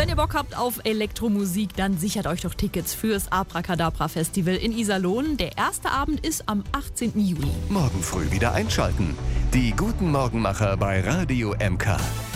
ihr Bock habt auf Elektromusik, dann sichert euch doch Tickets fürs Abracadabra Festival in Iserlohn. Der erste Abend ist am 18. Juli. Morgen früh wieder einschalten. Die guten Morgenmacher bei Radio MK.